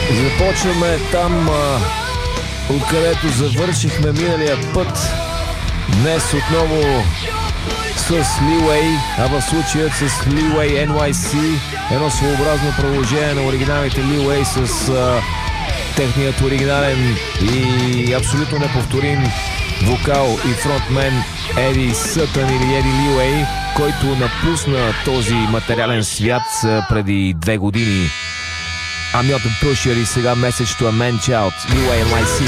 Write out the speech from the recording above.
Започваме там, откъдето завършихме миналия път. Днес отново с Leeway, а в случаят с Leeway NYC, едно своеобразно продължение на оригиналните Leeway с техният оригинален и абсолютно неповторим вокал и фронтмен Еди Сътън или Еди Leeway, който напусна този материален свят преди 2 години. I'm not a pusher и сега Message to a Man Child, Leeway NYC.